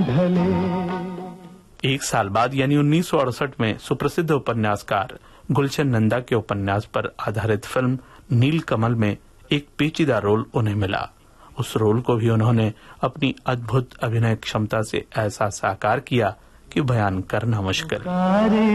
एक साल बाद यानी 1968 में सुप्रसिद्ध उपन्यासकार गुलशन नंदा के उपन्यास पर आधारित फिल्म नीलकमल में एक पेचीदा रोल उन्हें मिला। उस रोल को भी उन्होंने अपनी अद्भुत अभिनय क्षमता से ऐसा साकार किया कि बयान करना मुश्किल।